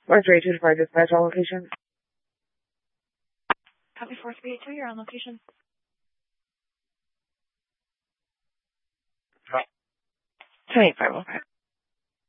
Mark 325 dispatch on location. Copy 4382, you're on location. Hi. 28505.